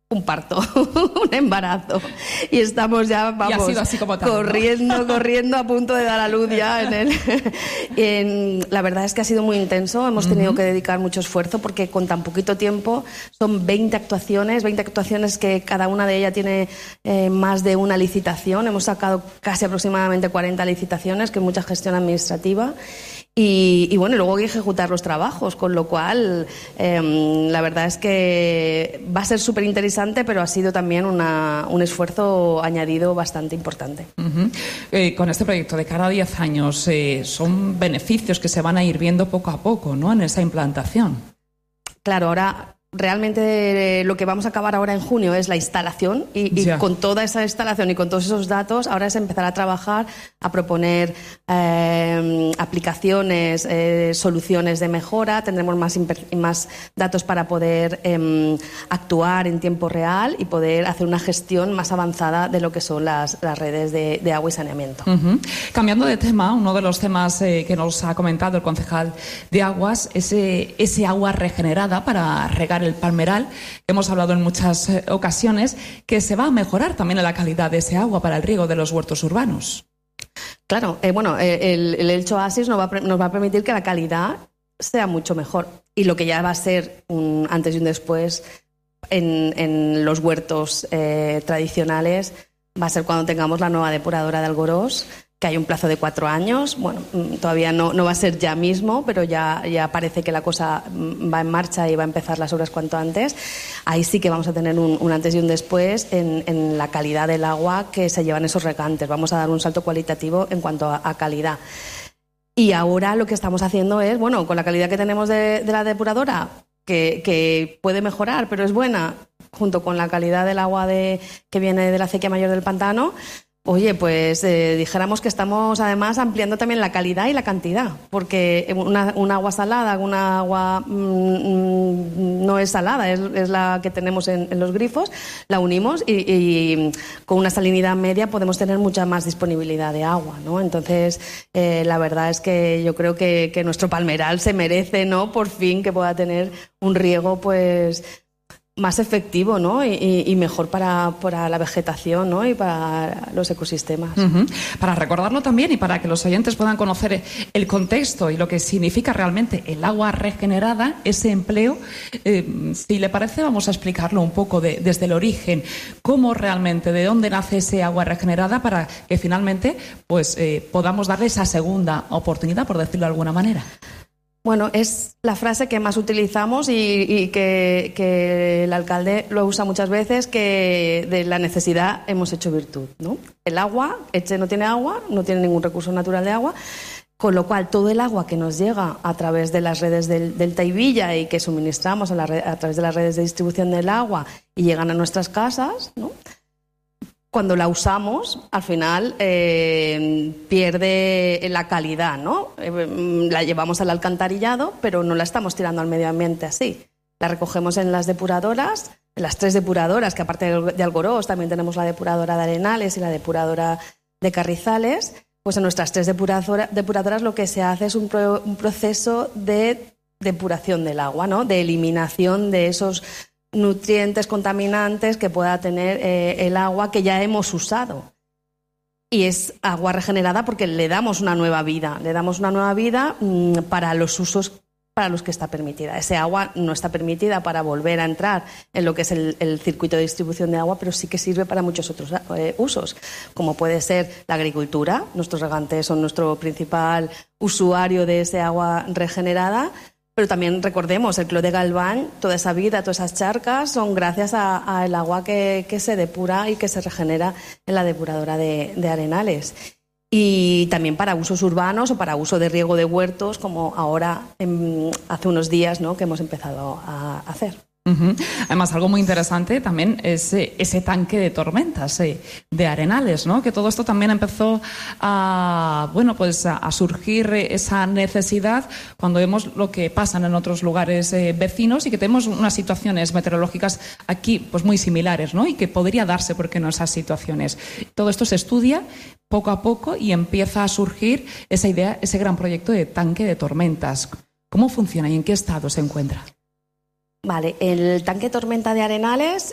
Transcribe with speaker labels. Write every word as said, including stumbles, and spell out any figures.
Speaker 1: un parto, un embarazo. Y estamos ya, vamos,
Speaker 2: y ha sido así como tal,
Speaker 1: corriendo,
Speaker 2: ¿no?
Speaker 1: corriendo a punto de dar a luz ya. En el, en, la verdad es que ha sido muy intenso, hemos tenido uh-huh. que dedicar mucho esfuerzo porque con tan poquito tiempo son veinte actuaciones, veinte actuaciones que cada una de ellas tiene eh, más de una licitación. Hemos sacado casi aproximadamente cuarenta licitaciones, que es mucha gestión administrativa. Y, y bueno, luego hay que ejecutar los trabajos, con lo cual eh, la verdad es que va a ser súper interesante, pero ha sido también una, un esfuerzo añadido bastante importante.
Speaker 2: Uh-huh. Eh, con este proyecto de cara a diez años, eh, son beneficios que se van a ir viendo poco a poco, ¿no?, en esa implantación.
Speaker 1: Claro, ahora realmente eh, lo que vamos a acabar ahora en junio es la instalación y, y con toda esa instalación y con todos esos datos ahora es empezar a trabajar, a proponer eh, aplicaciones, eh, soluciones de mejora. Tendremos más, más datos para poder eh, actuar en tiempo real y poder hacer una gestión más avanzada de lo que son las, las redes de, de agua y saneamiento.
Speaker 2: Uh-huh. Cambiando de tema, uno de los temas eh, que nos ha comentado el concejal de Aguas es ese, ese agua regenerada para regar el palmeral. Hemos hablado en muchas eh, ocasiones que se va a mejorar también la calidad de ese agua para el riego de los huertos urbanos.
Speaker 1: Claro, eh, bueno, eh, el, el Elche Oasis nos va, a, nos va a permitir que la calidad sea mucho mejor y lo que ya va a ser un antes y un después en, en los huertos eh, tradicionales va a ser cuando tengamos la nueva depuradora de Algorós, que hay un plazo de cuatro años. Bueno, todavía no, no va a ser ya mismo, pero ya, ya parece que la cosa va en marcha y va a empezar las obras cuanto antes. Ahí sí que vamos a tener un, un antes y un después en, en la calidad del agua que se llevan esos regantes. Vamos a dar un salto cualitativo en cuanto a, a calidad. Y ahora lo que estamos haciendo es, bueno, con la calidad que tenemos de, de la depuradora, que, que puede mejorar, pero es buena, junto con la calidad del agua de, que viene de la acequia mayor del pantano. Oye, pues eh, dijéramos que estamos además ampliando también la calidad y la cantidad, porque una, una agua salada, una agua mmm, no es salada, es, es la que tenemos en, en los grifos, la unimos y, y con una salinidad media podemos tener mucha más disponibilidad de agua, ¿no? Entonces, eh, la verdad es que yo creo que, que nuestro palmeral se merece, ¿no?, por fin que pueda tener un riego, pues, más efectivo, ¿no?, y, y mejor para, para la vegetación, ¿no?, y para los ecosistemas.
Speaker 2: Uh-huh. Para recordarlo también y para que los oyentes puedan conocer el contexto y lo que significa realmente el agua regenerada, ese empleo, eh, si le parece vamos a explicarlo un poco de, desde el origen, cómo realmente, de dónde nace ese agua regenerada para que finalmente pues eh, podamos darle esa segunda oportunidad, por decirlo de alguna manera.
Speaker 1: Bueno, es la frase que más utilizamos y, y que, que el alcalde lo usa muchas veces, que de la necesidad hemos hecho virtud, ¿no? El agua, Elche no tiene agua, no tiene ningún recurso natural de agua, con lo cual todo el agua que nos llega a través de las redes del, del Taivilla y que suministramos a, la red, a través de las redes de distribución del agua y llegan a nuestras casas, ¿no?, cuando la usamos, al final eh, pierde la calidad, ¿no? Eh, la llevamos al alcantarillado, pero no la estamos tirando al medio ambiente así. La recogemos en las depuradoras, en las tres depuradoras, que aparte de Algorós también tenemos la depuradora de Arenales y la depuradora de Carrizales. Pues en nuestras tres depuradora, depuradoras lo que se hace es un, pro, un proceso de depuración del agua, ¿no?, de eliminación de esos nutrientes contaminantes que pueda tener eh, el agua que ya hemos usado. Y es agua regenerada porque le damos una nueva vida, le damos una nueva vida mmm, para los usos para los que está permitida. Ese agua no está permitida para volver a entrar en lo que es el, el circuito de distribución de agua, pero sí que sirve para muchos otros eh, usos, como puede ser la agricultura. Nuestros regantes son nuestro principal usuario de ese agua regenerada. Pero también recordemos, el Cló de Galván, toda esa vida, todas esas charcas son gracias al agua que, que se depura y que se regenera en la depuradora de, de Arenales. Y también para usos urbanos o para uso de riego de huertos, como ahora, en, hace unos días, ¿no?, que hemos empezado a hacer.
Speaker 2: Uh-huh. Además, algo muy interesante también es eh, ese tanque de tormentas eh, de Arenales, ¿no? Que todo esto también empezó a, bueno, pues a, a surgir eh, esa necesidad cuando vemos lo que pasan en otros lugares eh, vecinos y que tenemos unas situaciones meteorológicas aquí pues muy similares, ¿no? Y que podría darse, ¿por qué no?, esas situaciones. Todo esto se estudia poco a poco y empieza a surgir esa idea, ese gran proyecto de tanque de tormentas. ¿Cómo funciona y en qué estado se encuentra?
Speaker 1: Vale, el tanque tormenta de Arenales